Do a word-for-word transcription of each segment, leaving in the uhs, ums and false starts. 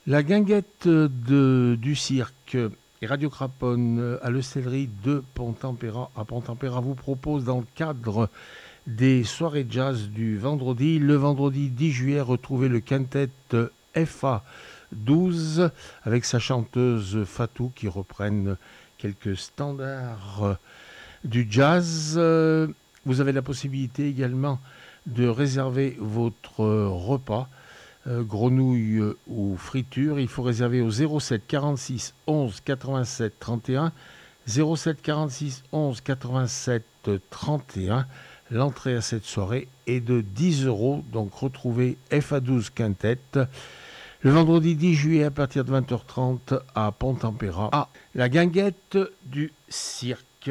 La guinguette de, du cirque et Radio Craponne à l'Hostellerie de Pontempéra à Pontempéra vous propose dans le cadre des soirées jazz du vendredi, le vendredi dix juillet, retrouver le quintet F A douze avec sa chanteuse Fatou qui reprennent quelques standards du jazz. Vous avez la possibilité également de réserver votre repas, euh, grenouille ou friture. Il faut réserver au zéro sept quarante-six onze quatre-vingt-sept trente et un, zéro sept quarante-six onze quatre-vingt-sept trente et un. L'entrée à cette soirée est de dix euros, donc retrouvez F A douze Quintet le vendredi dix juillet à partir de vingt heures trente à Pontempéra. Ah, la guinguette du cirque.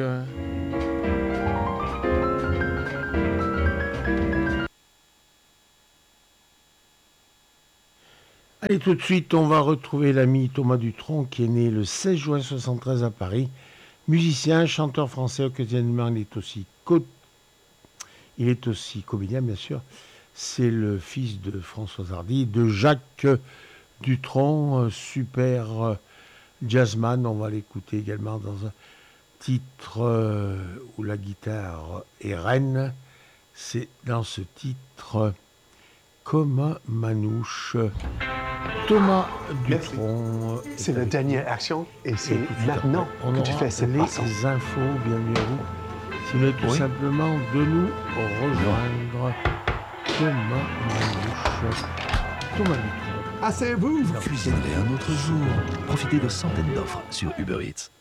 Allez, tout de suite, on va retrouver l'ami Thomas Dutronc qui est né le seize juin soixante-treize à Paris. Musicien, chanteur français, occasionnellement, il est aussi, co- il est aussi comédien, bien sûr. C'est le fils de Françoise Hardy, de Jacques Dutronc, super jazzman. On va l'écouter également dans un titre euh, où la guitare est reine. C'est dans ce titre Comme un manouche. Thomas Dutronc. C'est la dernière action et c'est maintenant on que tu fais cette les façon. infos, bienvenue à vous. Si vous voulez tout Oui. simplement de nous rejoindre. Thomas Manouche. Thomas Dutronc. Asseyez-vous. Cuisinez un autre jour. Profitez de centaines d'offres sur Uber Eats.